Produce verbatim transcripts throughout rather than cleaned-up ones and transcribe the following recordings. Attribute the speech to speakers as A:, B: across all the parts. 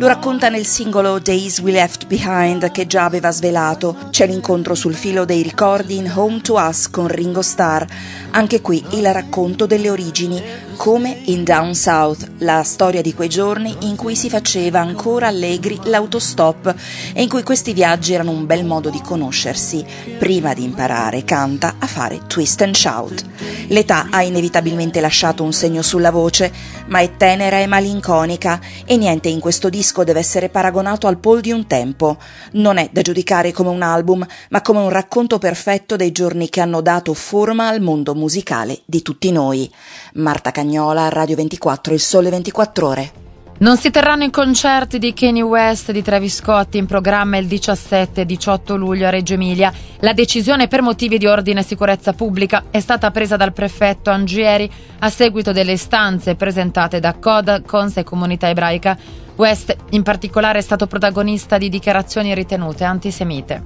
A: Lo racconta nel singolo Days We Left Behind, che già aveva svelato. C'è l'incontro sul filo dei ricordi in Home to Us con Ringo Starr. Anche qui il racconto delle origini, come in Down South, la storia di quei giorni in cui si faceva ancora allegri l'autostop e in cui questi viaggi erano un bel modo di conoscersi, prima di imparare, canta, a fare twist and shout. L'età ha inevitabilmente lasciato un segno sulla voce, ma è tenera e malinconica e niente in questo disco deve essere paragonato al Paul di un tempo. Non è da giudicare come un album, ma come un racconto perfetto dei giorni che hanno dato forma al mondo musicale di tutti noi. Marta Cagnola, Radio ventiquattro, Il Sole ventiquattro Ore.
B: Non si terranno i concerti di Kanye West e di Travis Scott in programma il diciassette e diciotto luglio a Reggio Emilia. La decisione per motivi di ordine e sicurezza pubblica è stata presa dal prefetto Angieri a seguito delle istanze presentate da C O D, Cons e Comunità Ebraica. West in particolare è stato protagonista di dichiarazioni ritenute antisemite.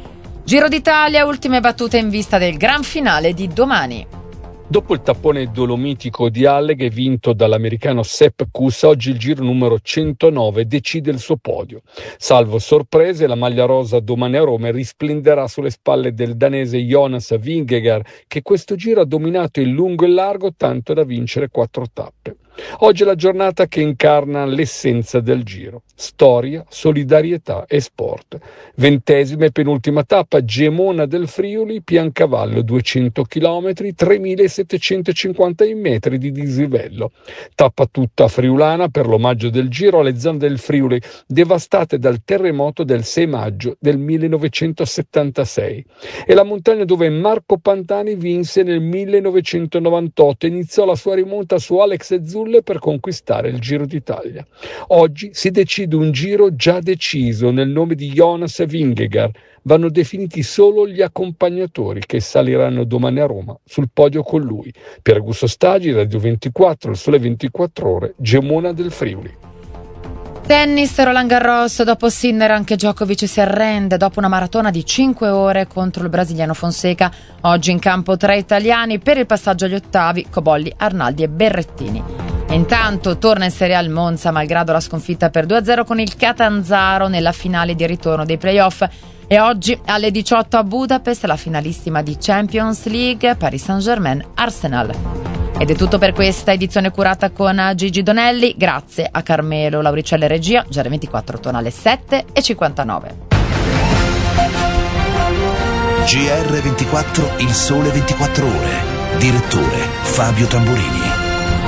B: Giro d'Italia, ultime battute in vista del gran finale di domani.
C: Dopo il tappone dolomitico di Alleghe vinto dall'americano Sepp Kuss, oggi il giro numero centonove decide il suo podio. Salvo sorprese, la maglia rosa domani a Roma risplenderà sulle spalle del danese Jonas Vingegaard, che questo giro ha dominato in lungo e largo tanto da vincere quattro tappe. Oggi è la giornata che incarna l'essenza del giro: storia, solidarietà e sport. Ventesima e penultima tappa, Gemona del Friuli, Piancavallo, duecento chilometri, tremilasettecentocinquanta metri di dislivello. Tappa tutta friulana per l'omaggio del giro alle zone del Friuli devastate dal terremoto del sei maggio del millenovecentosettantasei. È la montagna dove Marco Pantani vinse nel millenovecentonovantotto e iniziò la sua rimonta su Alex e Zulle per conquistare il Giro d'Italia. Oggi si decide un giro già deciso nel nome di Jonas Vingegaard. Vanno definiti solo gli accompagnatori che saliranno domani a Roma sul podio con lui. Per Augusto Stagi, Radio ventiquattro, Il Sole ventiquattro Ore, Gemona del Friuli.
B: Tennis, Roland Garros, dopo Sinner anche Djokovic si arrende dopo una maratona di cinque ore contro il brasiliano Fonseca. Oggi in campo tre italiani per il passaggio agli ottavi: Cobolli, Arnaldi e Berrettini. Intanto torna in Serie A il Monza malgrado la sconfitta per due a zero con il Catanzaro nella finale di ritorno dei playoff. E oggi alle diciotto a Budapest la finalissima di Champions League, Paris Saint-Germain Arsenal. Ed è tutto per questa edizione curata con Gigi Donelli. Grazie a Carmelo Lauricella e regia. G R ventiquattro torna alle sette e cinquantanove.
D: G R ventiquattro, Il Sole ventiquattro Ore. Direttore Fabio Tamburini.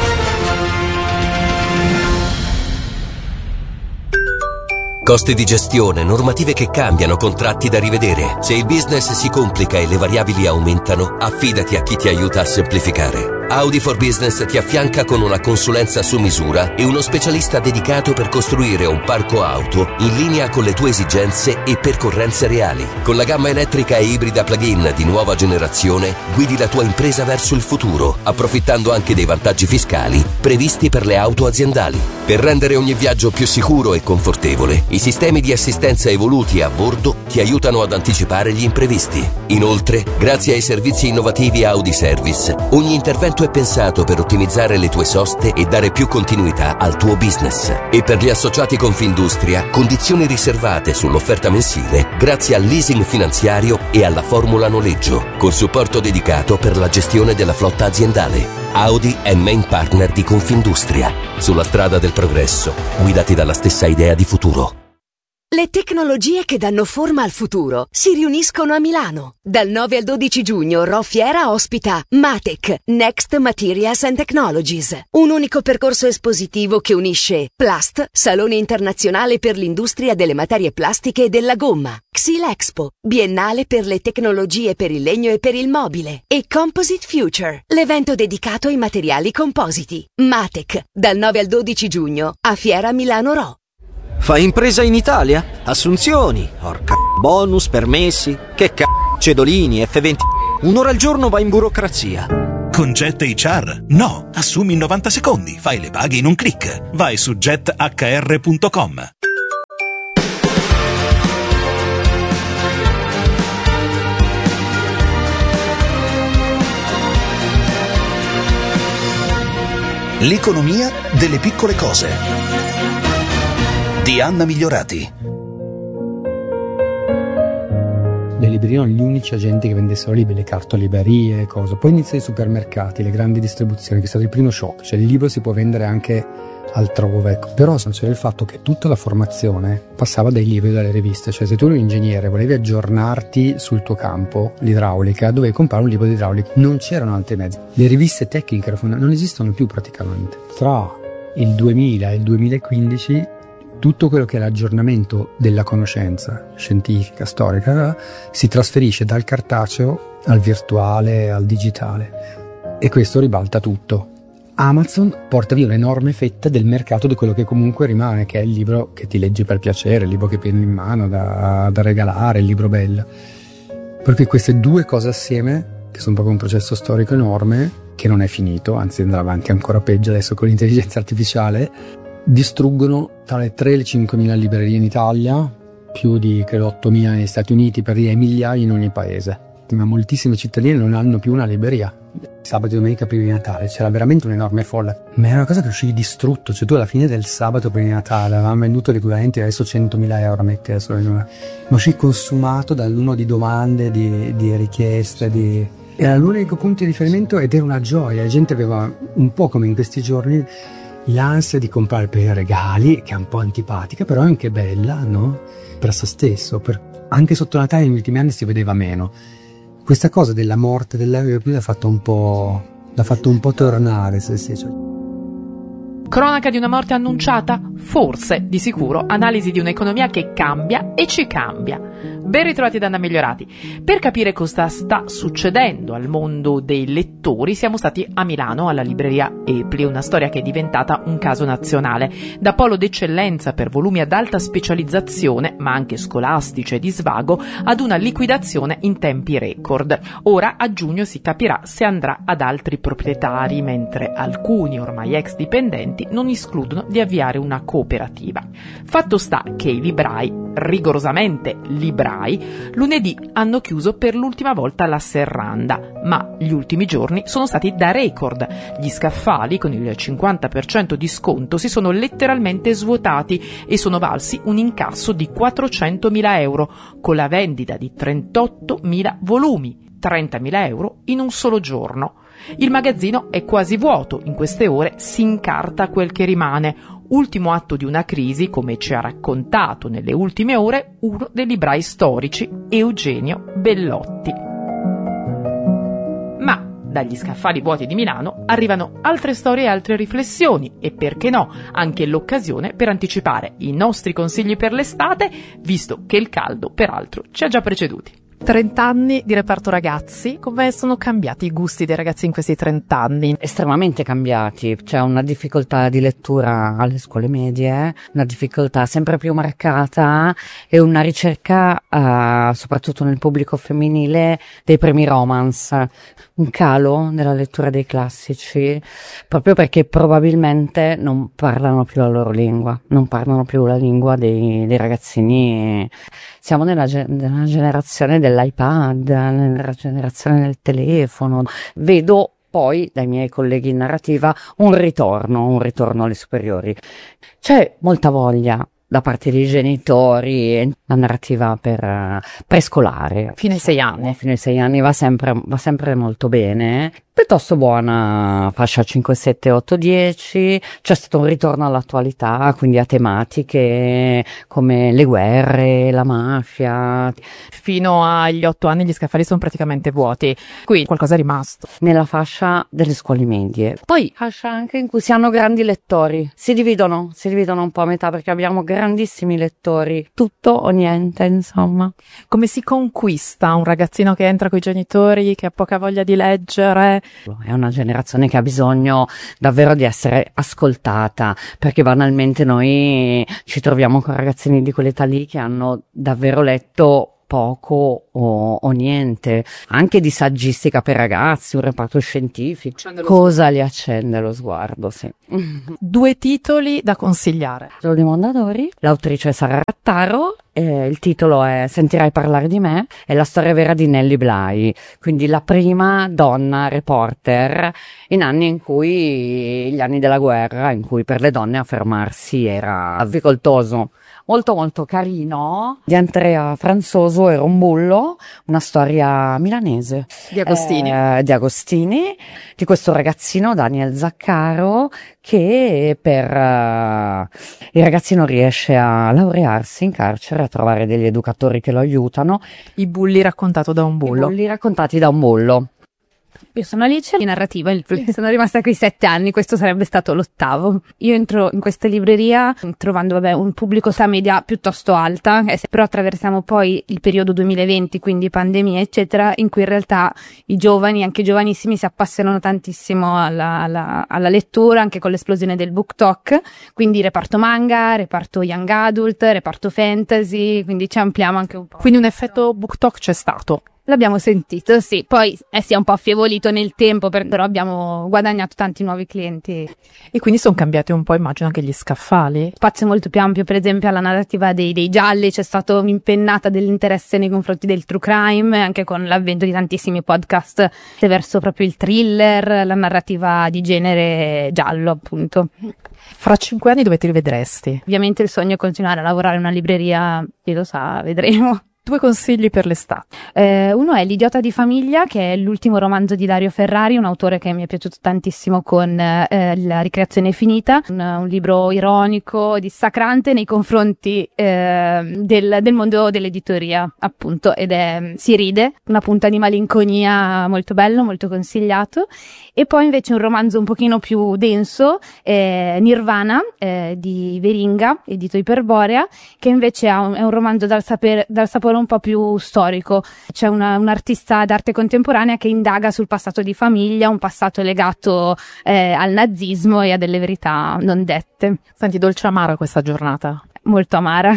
E: Costi di gestione, normative che cambiano, contratti da rivedere. Se il business si complica e le variabili aumentano, affidati a chi ti aiuta a semplificare. Audi for Business ti affianca con una consulenza su misura e uno specialista dedicato per costruire un parco auto in linea con le tue esigenze e percorrenze reali. Con la gamma elettrica e ibrida plug-in di nuova generazione, guidi la tua impresa verso il futuro, approfittando anche dei vantaggi fiscali previsti per le auto aziendali. Per rendere ogni viaggio più sicuro e confortevole, i sistemi di assistenza evoluti a bordo ti aiutano ad anticipare gli imprevisti. Inoltre, grazie ai servizi innovativi Audi Service, ogni intervento è pensato per ottimizzare le tue soste e dare più continuità al tuo business. E per gli associati Confindustria, condizioni riservate sull'offerta mensile grazie al leasing finanziario e alla formula noleggio, con supporto dedicato per la gestione della flotta aziendale. Audi è main partner di Confindustria. Sulla strada del progresso, guidati dalla stessa idea di futuro.
F: Le tecnologie che danno forma al futuro si riuniscono a Milano. Dal nove al dodici giugno Ro Fiera ospita Matec, Next Materials and Technologies, un unico percorso espositivo che unisce Plast, Salone internazionale per l'industria delle materie plastiche e della gomma, Xylexpo, Biennale per le tecnologie per il legno e per il mobile, e Composite Future, l'evento dedicato ai materiali compositi. Matec, dal nove al dodici giugno a Fiera Milano Ro.
G: Fai impresa in Italia? Assunzioni, orca bonus, permessi, che c***o, cedolini, F venti. Un'ora al giorno vai in burocrazia.
H: Con Jet H R? No, assumi in novanta secondi, fai le paghe in un click. Vai su jet h r punto com.
D: L'economia delle piccole cose. di Anna Migliorati.
I: Le librerie erano gli unici agenti che vendessero libri, le cartoliberie, cose. Poi iniziano i supermercati, le grandi distribuzioni, che è stato il primo shock. Cioè il libro si può vendere anche altrove, ecco. Però c'era il fatto che tutta la formazione passava dai libri e dalle riviste. Cioè se tu eri un ingegnere e volevi aggiornarti sul tuo campo, l'idraulica, dovevi comprare un libro di idraulica. Non c'erano altri mezzi. Le riviste tecniche non esistono più praticamente. Tra il duemila e il duemilaquindici tutto quello che è l'aggiornamento della conoscenza scientifica, storica, si trasferisce dal cartaceo al virtuale, al digitale. E questo ribalta tutto. Amazon porta via un'enorme fetta del mercato di quello che comunque rimane, che è il libro che ti leggi per piacere, il libro che prendi in mano da, da regalare, il libro bello. Perché queste due cose assieme, che sono proprio un processo storico enorme, che non è finito, anzi andrà avanti ancora peggio adesso con l'intelligenza artificiale, distruggono tra le tre e le cinquemila librerie in Italia, più di credo ottomila negli Stati Uniti, per dire migliaia in ogni paese. Ma moltissime cittadine non hanno più una libreria. Sabato e domenica prima di Natale c'era veramente un'enorme folla, ma era una cosa che uscivi distrutto. Cioè tu alla fine del sabato prima di Natale avevamo venduto l'equivalente adesso centomila euro, metti adesso, ma uscivi consumato dall'uno di domande, di, di richieste, di... era l'unico punto di riferimento ed era una gioia. La gente aveva un po' come in questi giorni l'ansia di comprare per i regali, che è un po' antipatica, però è anche bella, no? Per se stesso, per... anche sotto Natale negli ultimi anni si vedeva meno. Questa cosa della morte dell'euro l'ha fatto un po', l'ha fatto un po' tornare, se sì, cioè.
J: Cronaca di una morte annunciata? Forse, di sicuro, analisi di un'economia che cambia e ci cambia. Ben ritrovati da Anna Migliorati. Per capire cosa sta succedendo al mondo dei lettori siamo stati a Milano alla libreria Epli, una storia che è diventata un caso nazionale. Da polo d'eccellenza per volumi ad alta specializzazione, ma anche scolastici e di svago, ad una liquidazione in tempi record. Ora a giugno si capirà se andrà ad altri proprietari, mentre alcuni ormai ex dipendenti non escludono di avviare una cooperativa. Fatto sta che i librai, rigorosamente librai, lunedì hanno chiuso per l'ultima volta la serranda, ma gli ultimi giorni sono stati da record. Gli scaffali con il cinquanta per cento di sconto si sono letteralmente svuotati e sono valsi un incasso di quattrocentomila euro, con la vendita di trentottomila volumi, trentamila euro in un solo giorno. Il magazzino è quasi vuoto, in queste ore si incarta quel che rimane, ultimo atto di una crisi, come ci ha raccontato nelle ultime ore uno dei librai storici, Eugenio Bellotti. Ma dagli scaffali vuoti di Milano arrivano altre storie e altre riflessioni e, perché no, anche l'occasione per anticipare i nostri consigli per l'estate, visto che il caldo, peraltro, ci ha già preceduti. trent'anni di reparto ragazzi, come sono cambiati i gusti dei ragazzi in questi trent'anni?
K: Estremamente cambiati, c'è una difficoltà di lettura alle scuole medie, una difficoltà sempre più marcata e una ricerca, uh, soprattutto nel pubblico femminile, dei primi romance, un calo nella lettura dei classici, proprio perché probabilmente non parlano più la loro lingua, non parlano più la lingua dei, dei ragazzini. Siamo nella, nella generazione dell'iPad, nella generazione del telefono. Vedo poi dai miei colleghi in narrativa un ritorno, un ritorno alle superiori. C'è molta voglia da parte dei genitori, la narrativa per uh, prescolare.
J: Fino ai sei anni.
K: Fino ai sei anni va sempre, va sempre molto bene. Piuttosto buona fascia cinque, sette, otto, dieci, c'è stato un ritorno all'attualità, quindi a tematiche come le guerre, la mafia.
J: Fino agli otto anni gli scaffali sono praticamente vuoti, qui qualcosa è rimasto.
K: Nella fascia delle scuole medie. Poi fascia anche in cui si hanno grandi lettori, si dividono, si dividono un po' a metà perché abbiamo grandissimi lettori, tutto o niente insomma.
J: Come si conquista un ragazzino che entra coi genitori, che ha poca voglia di leggere?
K: È una generazione che ha bisogno davvero di essere ascoltata, perché banalmente noi ci troviamo con ragazzini di quell'età lì che hanno davvero letto poco o, o niente, anche di saggistica per ragazzi, un reparto scientifico. Cosa li accende lo sguardo, sì.
J: Due titoli da consigliare.
K: Gioco dei Mondadori, l'autrice Sara Rattaro Eh, il titolo è Sentirai parlare di me, è la storia vera di Nellie Bly, quindi la prima donna reporter in anni in cui, gli anni della guerra, in cui per le donne affermarsi era difficoltoso. Molto molto carino, di Andrea Franzoso e Rombullo, una storia milanese.
J: Di Agostini.
K: Eh, di Agostini, di questo ragazzino Daniel Zaccaro che per uh, il ragazzino riesce a laurearsi in carcere, a trovare degli educatori che lo aiutano.
J: I bulli raccontato da un bullo.
K: I bulli raccontati da un bullo.
L: Io sono Alice, di narrativa, sono rimasta qui sette anni, questo sarebbe stato l'ottavo. Io entro in questa libreria trovando vabbè, un pubblico età media piuttosto alta, eh, però attraversiamo poi il periodo duemilaventi, quindi pandemia eccetera, in cui in realtà i giovani, anche i giovanissimi, si appassionano tantissimo alla, alla, alla lettura, anche con l'esplosione del BookTok, quindi reparto manga, reparto young adult, reparto fantasy, quindi ci ampliamo anche un po'.
J: Quindi un effetto BookTok c'è stato?
L: L'abbiamo sentito, sì, poi eh, si è un po' affievolito nel tempo, per, però abbiamo guadagnato tanti nuovi clienti.
J: E quindi sono cambiati un po', immagino, anche gli scaffali?
L: Spazio molto più ampio, per esempio alla narrativa dei, dei gialli c'è stato un'impennata dell'interesse nei confronti del true crime, anche con l'avvento di tantissimi podcast verso proprio il thriller, la narrativa di genere giallo, appunto.
J: Fra cinque anni dove ti rivedresti?
L: Ovviamente il sogno è continuare a lavorare in una libreria, chi lo sa, vedremo.
J: Due consigli per l'estate.
L: Eh, uno è L'idiota di famiglia, che è l'ultimo romanzo di Dario Ferrari, un autore che mi è piaciuto tantissimo con eh, La ricreazione finita, un, un libro ironico, dissacrante nei confronti eh, del, del mondo dell'editoria, appunto, ed è Si ride, una punta di malinconia molto bello, molto consigliato. E poi invece un romanzo un pochino più denso, eh, Nirvana, eh, di Veringa, edito Iperborea, che invece ha un, è un romanzo dal, sapere, dal sapore un po' più storico. C'è una, un artista d'arte contemporanea che indaga sul passato di famiglia, un passato legato eh, al nazismo e a delle verità non dette.
J: Senti, dolce amara questa giornata?
L: Molto amara.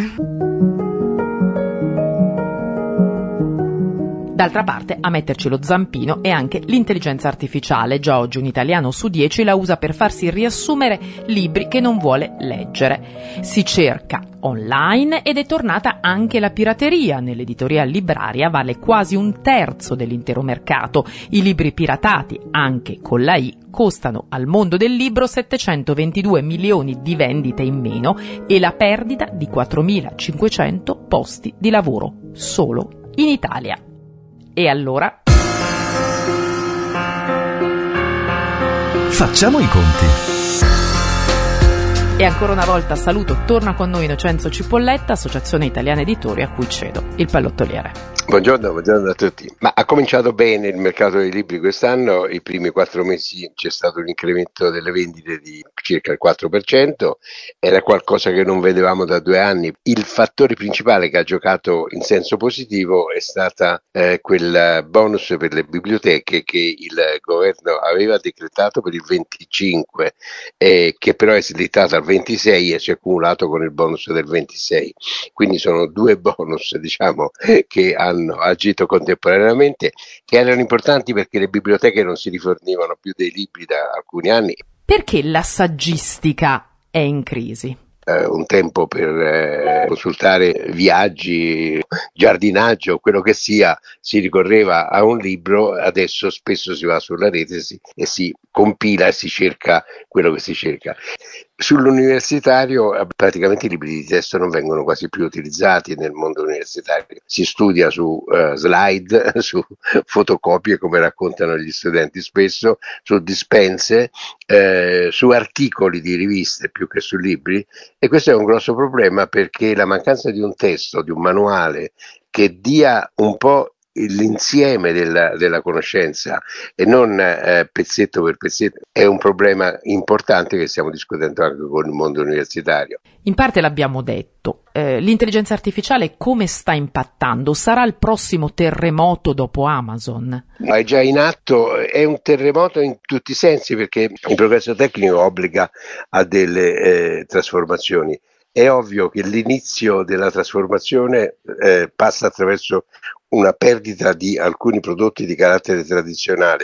J: D'altra parte, a metterci lo zampino è anche l'intelligenza artificiale. Già oggi un italiano su dieci la usa per farsi riassumere libri che non vuole leggere. Si cerca online ed è tornata anche la pirateria. Nell'editoria libraria vale quasi un terzo dell'intero mercato. I libri piratati, anche con la I, costano al mondo del libro settecentoventidue milioni di vendite in meno e la perdita di quattromilacinquecento posti di lavoro solo in Italia. E allora?
D: Facciamo i conti.
J: E ancora una volta saluto, torna con noi Innocenzo Cipolletta, Associazione Italiana Editori, a cui cedo il pallottoliere.
M: Buongiorno, buongiorno a tutti. Ma ha cominciato bene il mercato dei libri quest'anno, i primi quattro mesi c'è stato un incremento delle vendite di circa il quattro per cento, era qualcosa che non vedevamo da due anni. Il fattore principale che ha giocato in senso positivo è stata eh, quel bonus per le biblioteche che il governo aveva decretato per il venticinque, eh, che però è slittato al ventisei e si è accumulato con il bonus del ventisei. Quindi sono due bonus, diciamo, che hanno agito contemporaneamente, che erano importanti perché le biblioteche non si rifornivano più dei libri da alcuni anni.
J: Perché la saggistica è in crisi?
M: Uh, un tempo per uh, consultare viaggi, giardinaggio, quello che sia, si ricorreva a un libro, adesso spesso si va sulla rete si, e si compila e si cerca quello che si cerca. Sull'universitario praticamente i libri di testo non vengono quasi più utilizzati nel mondo universitario, si studia su uh, slide, su fotocopie come raccontano gli studenti spesso, su dispense, eh, su articoli di riviste più che su libri, e questo è un grosso problema perché la mancanza di un testo, di un manuale che dia un po' l'insieme della, della conoscenza e non eh, pezzetto per pezzetto è un problema importante che stiamo discutendo anche con il mondo universitario.
J: In parte l'abbiamo detto, eh, l'intelligenza artificiale come sta impattando? Sarà il prossimo terremoto dopo Amazon?
M: È già in atto, è un terremoto in tutti i sensi perché il progresso tecnico obbliga a delle eh, trasformazioni. È ovvio che l'inizio della trasformazione eh, passa attraverso una perdita di alcuni prodotti di carattere tradizionale,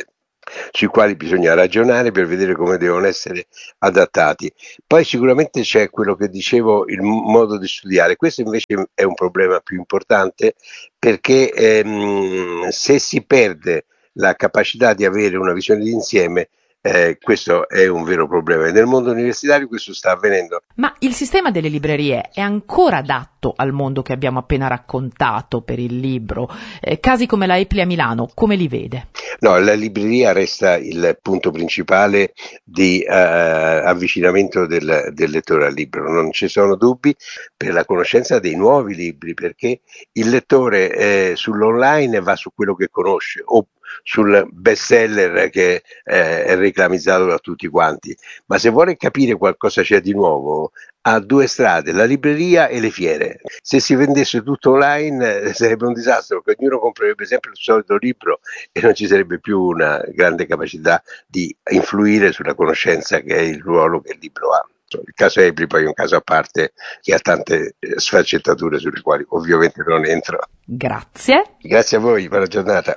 M: sui quali bisogna ragionare per vedere come devono essere adattati. Poi sicuramente c'è quello che dicevo, il modo di studiare. Questo invece è un problema più importante, perché ehm, se si perde la capacità di avere una visione d'insieme, Eh, questo è un vero problema e nel mondo universitario questo sta avvenendo.
J: Ma il sistema delle librerie è ancora adatto al mondo che abbiamo appena raccontato per il libro? Eh, casi come la Epli a Milano, come li vede?
M: No, la libreria resta il punto principale di uh, avvicinamento del, del lettore al libro, non ci sono dubbi, per la conoscenza dei nuovi libri, perché il lettore eh, sull'online va su quello che conosce o sul bestseller che eh, è reclamizzato da tutti quanti, ma se vuole capire qualcosa c'è di nuovo ha due strade, la libreria e le fiere. Se si vendesse tutto online eh, sarebbe un disastro, perché ognuno comprerebbe sempre il solito libro e non ci sarebbe più una grande capacità di influire sulla conoscenza, che è il ruolo che il libro ha. Il caso Epli poi è un caso a parte che ha tante sfaccettature sulle quali ovviamente non entro.
J: Grazie.
M: Grazie a voi, buona giornata.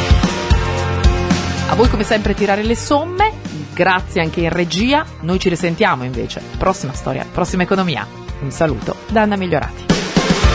J: A voi come sempre tirare le somme, grazie anche in regia, noi ci risentiamo invece, prossima storia, prossima economia. Un saluto da Anna Migliorati.